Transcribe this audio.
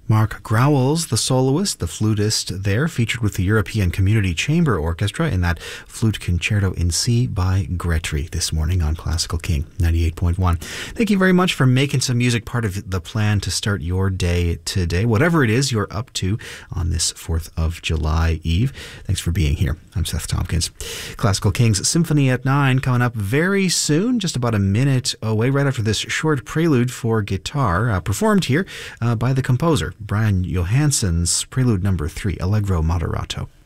Mark Growels, the soloist, the flutist there, featured with the European Community Chamber Orchestra in that Flute Concerto in C by Gretry this morning on Classical King 98.1. Thank you very much for making some music part of the plan to start your day today, whatever it is you're up to on this 4th of July Eve. Thanks for being here. I'm Seth Tompkins. Classical Kings Symphony at 9 coming up very soon, just about a minute away, right after this short prelude for guitar, performed here by the composer Brian Johansson's Prelude Number 3, Allegro Moderato.